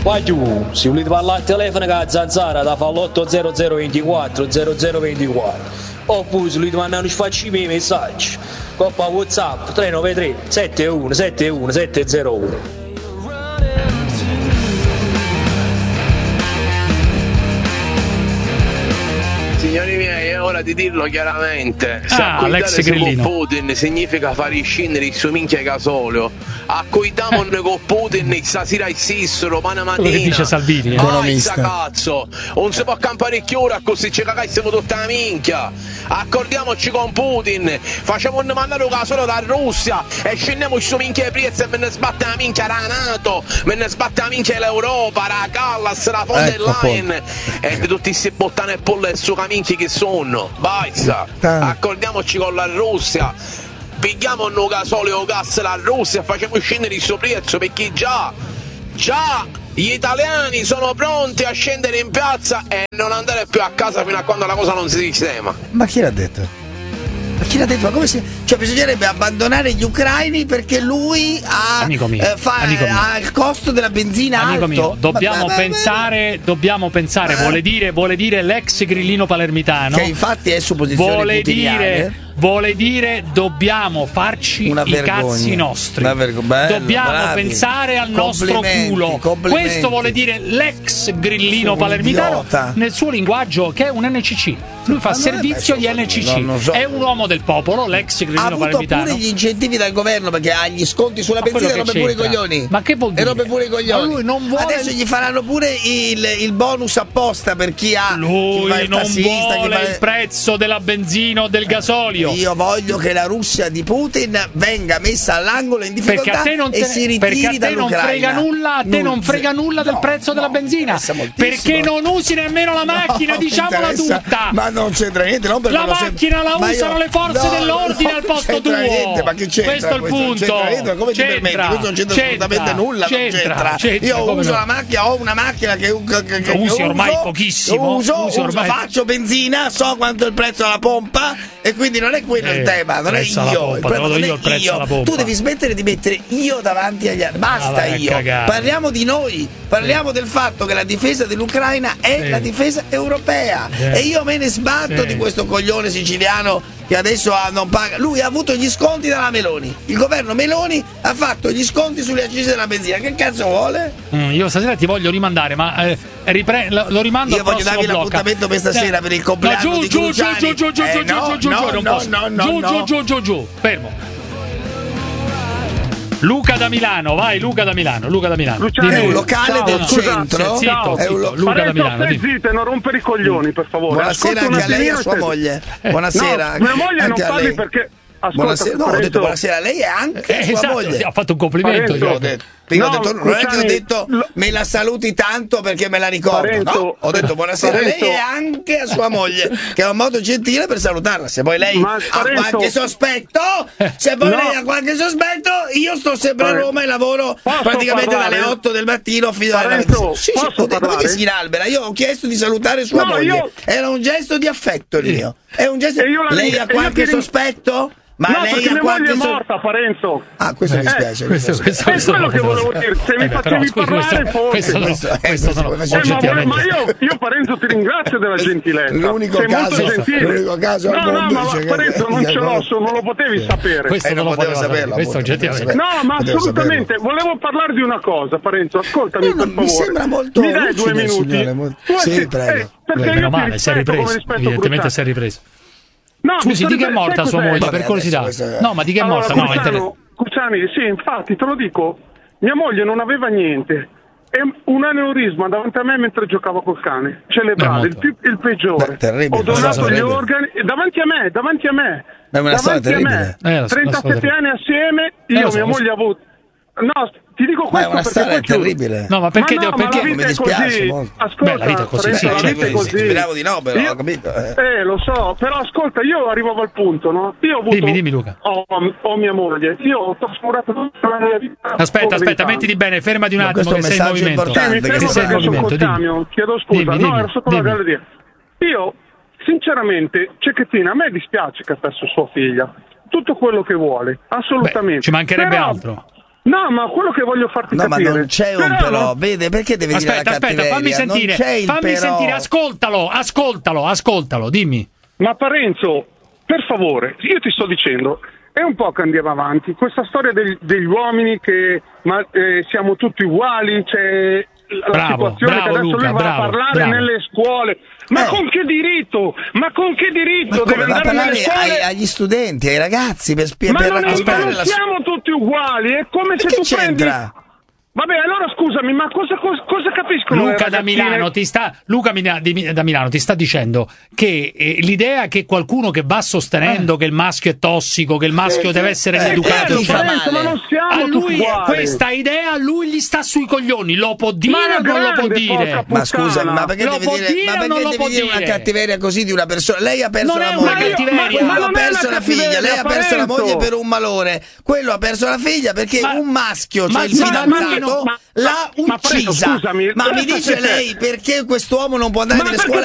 Ma giù, se volete parlare al telefono con la zanzara da fa l'80024 0024 oppure se volete mandare un sfacci i messaggi coppa WhatsApp 393 71 71 701. Signori miei, è ora di dirlo chiaramente. Se Alex Grillino con Putin significa far scendere il suo minchia gasolio. Accoidiamo con Putin stasera esistono, domani mattina. Quello che dice Salvini, cazzo! Non si può campare più ora così ci cagassimo tutta la minchia. Accordiamoci con Putin, facciamo un mandare gasolio da Russia e scendiamo il suo minchia prezzo e me ne sbatte la minchia la NATO, me ne sbatte la minchia l'Europa, la Callas, la von der Leyen e di tutti questi bottane e polle e sucamini che sono, basta, accordiamoci con la Russia, pigliamo un gasolio o gas la Russia e facciamo scendere il suo prezzo perché già gli italiani sono pronti a scendere in piazza e non andare più a casa fino a quando la cosa non si sistema. Ma chi l'ha detto? Ma chi l'ha detto? Ma come si... Cioè bisognerebbe abbandonare gli ucraini perché lui ha il costo della benzina amico alto. Mio, dobbiamo pensare, vuole dire l'ex grillino palermitano. Che infatti è supposizione putiniane. Vuole dire dobbiamo farci i cazzi nostri. Dobbiamo pensare al nostro culo. Questo vuole dire l'ex grillino palermitano nel suo linguaggio, che è un NCC. Lui fa servizio di NCC. È un uomo del popolo, l'ex grillino palermitano. Ha avuto pure gli incentivi dal governo perché ha gli sconti sulla benzina e robe pure i coglioni. Ma che vuol dire? E robe pure i coglioni. Ma lui non vuole... Adesso gli faranno pure il bonus apposta per chi ha. Lui non vuole il prezzo della benzina o del gasolio. Io voglio che la Russia di Putin venga messa all'angolo in difficoltà e si ritiri dall'Ucraina. A te non frega nulla del prezzo della benzina. Perché non usi nemmeno la macchina, diciamola tutta. Ma non c'entra niente, non la macchina la usano le forze dell'ordine al posto tuo. Niente, ma che c'entra? Questo è il punto. Come ti permetti? Questo non c'entra assolutamente nulla. Io uso la macchina, ho una macchina che usi ormai pochissimo. Faccio benzina, so quanto è il prezzo alla pompa e quindi non è quello il tema, non è io. Il prezzo alla pompa. Tu devi smettere di mettere io davanti agli altri. Basta io. Parliamo di noi, parliamo del fatto che la difesa dell'Ucraina è la difesa europea e io me ne sbatto di questo coglione siciliano che adesso non paga. Lui ha avuto gli sconti dalla Meloni. Il governo Meloni ha fatto gli sconti sulle accise della benzina. Che cazzo vuole? Io stasera ti voglio rimandare, ma lo rimando io al prossimo voglio darvi l'appuntamento per stasera per il compleanno di Cruciani. Giù, fermo. Luca da Milano, vai Luca da Milano. È un locale del centro. Zitto, Luca da Milano. Stai zitto e non rompere i coglioni, per favore. Buonasera anche a lei e a sua moglie. Buonasera. Mia moglie non parli perché... Buonasera, ho detto buonasera a lei e anche a sua moglie. Ha fatto un complimento. Non è che ho detto me la saluti tanto perché me la ricordo. Ho detto buonasera a lei e anche a sua moglie, che è un modo gentile per salutarla. Se poi lei ha qualche sospetto, io sto sempre a Roma e lavoro praticamente dalle 8 del mattino fino alle 9. Ma che si inalbera? Io ho chiesto di salutare sua moglie. Era un gesto di affetto il mio. È un gesto. Lei ha qualche sospetto? Ma no, perché mia moglie è morta, Parenzo. Questo mi dispiace. Questo è quello che volevo dire. Se mi facevi parlare, forse. Ma io Parenzo ti ringrazio della gentilezza. L'unico caso al mondo. No, ma Parenzo non ce l'ho, non lo potevi sapere. Questo non lo potevo saperlo. No, ma assolutamente. Volevo parlare di una cosa, Parenzo. Ascoltami, per favore. Mi sembra molto. Mi dai 2 minuti? Sì, prego. Meno male, si è ripreso. Evidentemente si è ripreso. No, scusi, di che è morta sua moglie, per curiosità? No, ma di che è morta? Cucciani, sì, infatti, te lo dico, mia moglie non aveva niente. È un aneurisma davanti a me mentre giocavo col cane. Cerebrale, il peggiore. Ho donato gli organi davanti a me. Davanti a me. 37 anni assieme, io mia moglie ha avuto. No, ti dico questo perché storia terribile. No, ma perché mi dispiace molto. Ascolta, la vita è così, la vita è così. Speravo di no, però ho capito. Lo so, però ascolta, io arrivavo al punto, no? Io ho avuto Dimmi Luca. Ho mia moglie. Io ho trascurato tutta la mia vita. Aspetta, mettiti bene, fermati un attimo che sei in movimento. Sei in movimento. Chiedo scusa, no, ero sotto la galleria. Io sinceramente, Cecchettina, a me dispiace che ha perso sua figlia. Tutto quello che vuole, assolutamente. Ci mancherebbe altro. No, ma quello che voglio farti capire... No, ma non c'è un però, vede, perché deve dire la cattiveria? Fammi sentire, ascoltalo, dimmi. Ma Parenzo, per favore, io ti sto dicendo, è un po' che andiamo avanti, questa storia degli uomini che siamo tutti uguali, c'è la situazione che adesso Luca, lui va a parlare nelle scuole. Ma con che diritto? Ma deve andare nelle scuole agli studenti, ai ragazzi per non siamo tutti uguali, è come se tu c'entra? prendi... Vabbè, allora scusami, ma cosa capiscono? Luca da Milano ti sta dicendo che l'idea che qualcuno che va sostenendo che il maschio è tossico, che il maschio deve essere educato, ma non siamo a lui uguali. Questa idea a lui gli sta sui coglioni, lo può dire o non lo può dire? Ma scusami, ma perché deve dire una cattiveria così di una persona? Lei ha perso la moglie, quello ha perso la figlia, lei ha perso la moglie per un malore, quello ha perso la figlia perché un maschio, cioè il fidanzato, l'ha uccisa. Ma mi dice lei perché quest'uomo non può andare nelle scuole